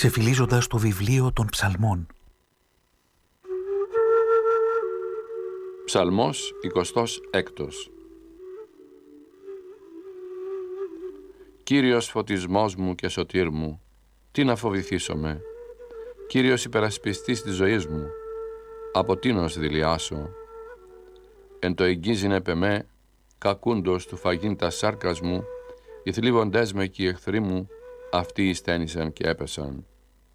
ξεφυλίζοντας το βιβλίο των ψαλμών. Ψαλμός 26. Κύριος φωτισμός μου και σωτήρ μου, τι να φοβηθήσομαι. Κύριος υπερασπιστής της ζωής μου, από τίνος δηλιάσω. Εν το εγγίζειν επ' εμέ, κακούντος του φαγήν τα σάρκας μου, οι θλίβοντές με και οι εχθροί μου, αυτοί ειστένησαν και έπεσαν.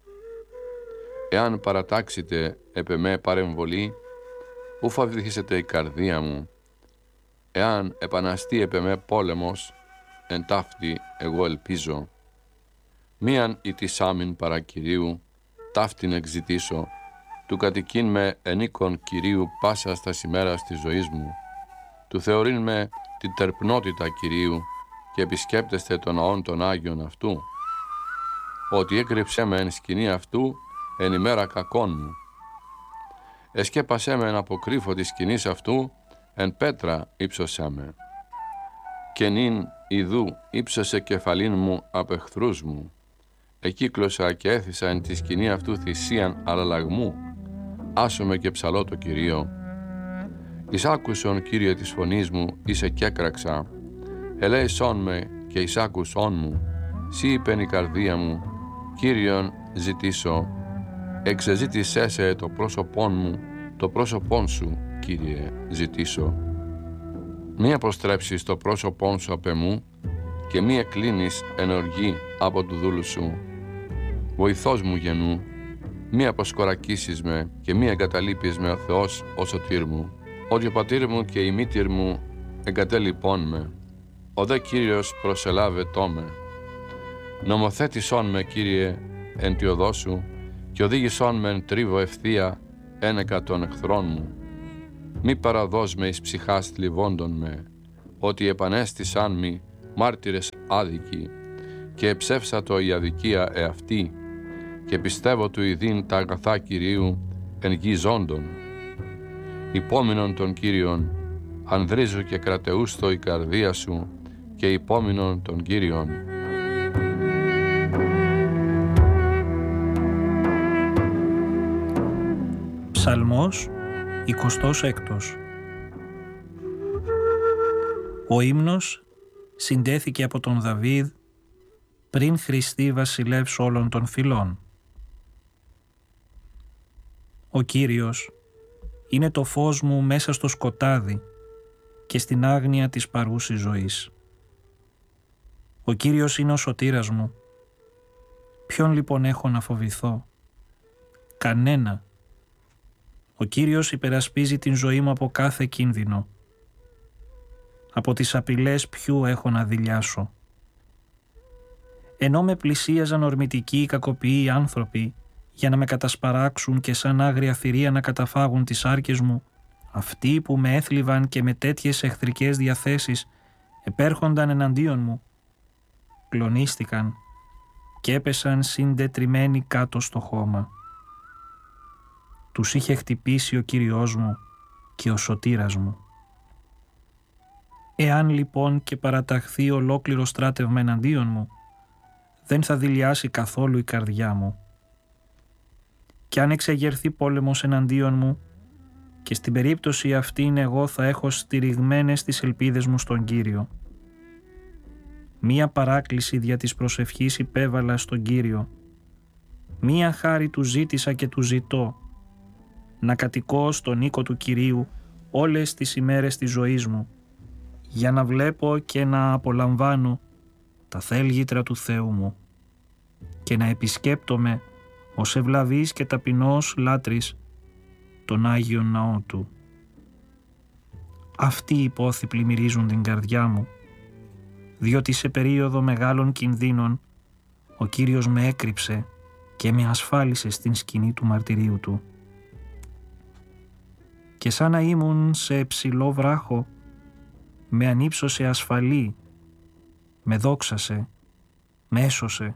Εάν παρατάξετε επ' εμέ παρεμβολή, ου φοβηθήσετε η καρδία μου. Εάν επαναστεί επ' εμέ πόλεμος, εν ταύτη εγώ ελπίζω. Μίαν ητισάμιν παρά Κυρίου, ταύτην εξητήσω, του κατοικειν με ενίκον Κυρίου πάσα στα ημέρας της ζωής μου. Του θεωρειν με την τερπνότητα Κυρίου και επισκέπτεστε των ναών των Άγιων αυτού. Ότι έκρυψέ με εν σκηνή αυτού εν ημέρα κακών μου. Εσκέπασέ με εν αποκρύφω της σκηνής αυτού, εν πέτρα ύψωσέ με. Και νυν ιδού ύψωσε κεφαλήν μου απ' εχθρούς μου. Εκύκλωσα και έθισα εν τη σκηνή αυτού θυσίαν αλλαλαγμού. Άσομαι και ψαλώ το Κυρίο. Εις άκουσον, Κύριε, της φωνής μου, εις εκέκραξα. Ελέησόν με και εις άκουσόν μου. Σύ είπεν η καρδία μου, Κύριον ζητήσω. Εξεζήτησέ σε το πρόσωπόν μου, το πρόσωπόν σου, Κύριε, ζητήσω. Μη αποστρέψεις το πρόσωπόν σου απ' εμού και μη εκκλίνεις εν οργή από του δούλου σου. Βοηθός μου γεννού, μη αποσκορακίσεις με και μη εγκαταλείπεις με ο Θεός ο σωτήρ μου. Ότι ο πατήρ μου και η μήτηρ μου εγκατέλειπών με. Ο δε Κύριος προσελάβετό με. Νομοθέτησόν με, Κύριε, εν τη οδό σου και οδήγησόν με εν τρίβο ευθεία ένεκα των εχθρών μου. Μη παραδώσ' με εις ψυχάς θλιβόντων με, ότι επανέστησαν μη μάρτυρες άδικοι και εψεύσατο η αδικία εαυτή και πιστεύω του ειδήν τα αγαθά Κυρίου εν γη ζώντων. Υπόμεινον των Κύριων, ανδρίζου και κρατεούστο η καρδία σου και υπόμεινον των Κύριων. Ψαλμός 26. Ο ύμνος συντέθηκε από τον Δαβίδ πριν Χριστή βασιλεύς όλων των φυλών. Ο Κύριος είναι το φως μου μέσα στο σκοτάδι και στην άγνοια της παρούσης ζωής. Ο Κύριος είναι ο σωτήρας μου. Ποιον λοιπόν έχω να φοβηθώ? Κανένα. Ο Κύριος υπερασπίζει την ζωή μου από κάθε κίνδυνο. Από τις απειλές ποιου έχω να δειλιάσω? Ενώ με πλησίαζαν ορμητικοί κακοποιοί άνθρωποι για να με κατασπαράξουν και σαν άγρια θηρία να καταφάγουν τις άρκες μου, αυτοί που με έθλιβαν και με τέτοιες εχθρικές διαθέσεις επέρχονταν εναντίον μου, κλονίστηκαν και έπεσαν συντετριμμένοι κάτω στο χώμα. Τους είχε χτυπήσει ο Κύριος μου και ο σωτήρας μου. Εάν λοιπόν και παραταχθεί ολόκληρο στράτευμα εναντίον μου, δεν θα δειλιάσει καθόλου η καρδιά μου. Κι αν εξεγερθεί πόλεμος εναντίον μου, και στην περίπτωση αυτήν εγώ θα έχω στηριγμένες τις ελπίδες μου στον Κύριο. Μία παράκληση δια της προσευχής υπέβαλα στον Κύριο. Μία χάρη του ζήτησα και του ζητώ, να κατοικώ στον οίκο του Κυρίου όλες τις ημέρες της ζωής μου, για να βλέπω και να απολαμβάνω τα θέλγητρα του Θεού μου και να επισκέπτομαι ως ευλαβής και ταπεινός λάτρης τον Άγιον Ναό Του. Αυτοί οι πόθοι πλημμυρίζουν την καρδιά μου, διότι σε περίοδο μεγάλων κινδύνων ο Κύριος με έκρυψε και με ασφάλισε στην σκηνή του μαρτυρίου Του. Και σαν να ήμουν σε ψηλό βράχο, με ανύψωσε ασφαλή, με δόξασε, με έσωσε.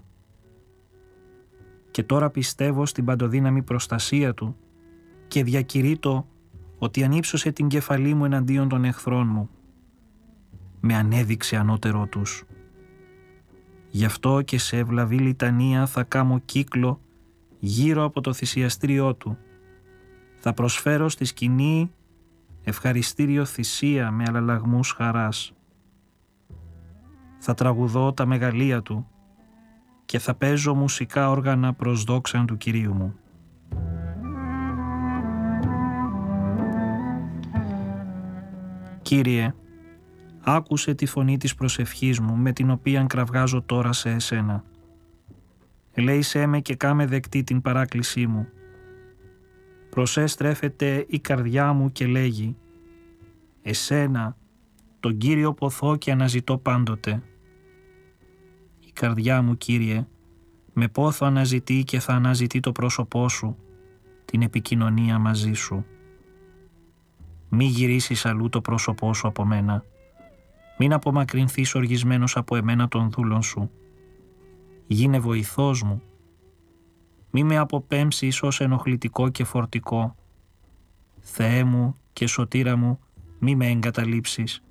Και τώρα πιστεύω στην παντοδύναμη προστασία Του και διακηρύττω ότι ανύψωσε την κεφαλή μου εναντίον των εχθρών μου. Με ανέδειξε ανώτερό τους. Γι' αυτό και σε ευλαβή λιτανία θα κάμω κύκλο γύρω από το θυσιαστήριό του. Θα προσφέρω στη σκηνή ευχαριστήριο θυσία με αλλαλαγμούς χαράς. Θα τραγουδώ τα μεγαλεία του και θα παίζω μουσικά όργανα προς δόξαν του Κυρίου μου. Κύριε, άκουσε τη φωνή της προσευχής μου με την οποία κραυγάζω τώρα σε εσένα. Ελέησέ με και κάμε δεκτή την παράκλησή μου. Προς στρέφεται η καρδιά μου και λέγει «Εσένα, τον Κύριο ποθώ και αναζητώ πάντοτε». Η καρδιά μου, Κύριε, με πόθο αναζητεί και θα αναζητεί το πρόσωπό σου, την επικοινωνία μαζί σου. Μη γυρίσεις αλλού το πρόσωπό σου από μένα. Μην απομακρυνθείς οργισμένος από εμένα των δούλων σου. Γίνε βοηθός μου. Μη με αποπέμψεις ως ενοχλητικό και φορτικό. Θεέ μου και σωτήρα μου, μη με εγκαταλείψεις.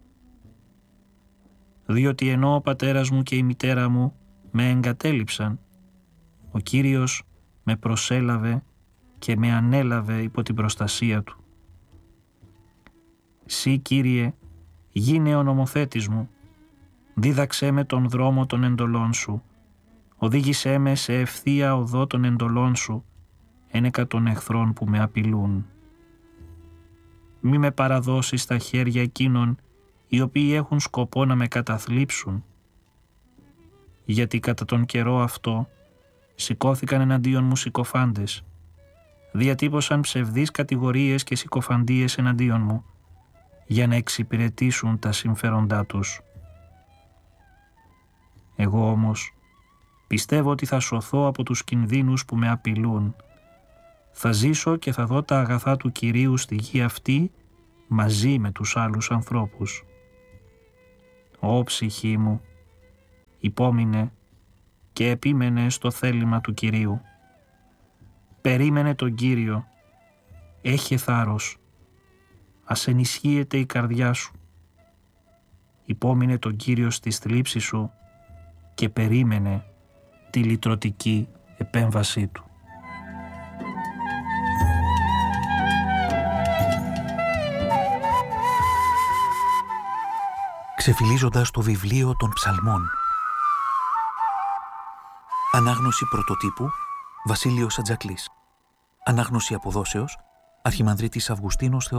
Διότι ενώ ο πατέρας μου και η μητέρα μου με εγκατέλειψαν, ο Κύριος με προσέλαβε και με ανέλαβε υπό την προστασία του. Συ, Κύριε, γίνε ο νομοθέτης μου, δίδαξέ με τον δρόμο των εντολών σου, οδήγησέ με σε ευθεία οδό των εντολών σου, ένεκα των εχθρών που με απειλούν. Μη με παραδώσεις στα χέρια εκείνων οι οποίοι έχουν σκοπό να με καταθλίψουν, γιατί κατά τον καιρό αυτό σηκώθηκαν εναντίον μου συκοφάντες, διατύπωσαν ψευδείς κατηγορίες και συκοφαντίες εναντίον μου, για να εξυπηρετήσουν τα συμφέροντά τους. Εγώ όμως πιστεύω ότι θα σωθώ από τους κινδύνους που με απειλούν. Θα ζήσω και θα δω τα αγαθά του Κυρίου στη γη αυτή μαζί με τους άλλους ανθρώπους. Ω ψυχή μου, υπόμεινε και επίμενε στο θέλημα του Κυρίου. Περίμενε τον Κύριο, έχε θάρρος, ας ενισχύεται η καρδιά σου. Υπόμεινε τον Κύριο στη θλίψη σου και περίμενε τη λυτρωτική επέμβασή του. Ξεφυλίζοντας το βιβλίο των Ψαλμών. Ανάγνωση πρωτοτύπου Βασίλειος Ατζακλής. Ανάγνωση αποδόσεως Αρχιμανδρίτης Αυγουστίνος Θεοδωρόπουλος.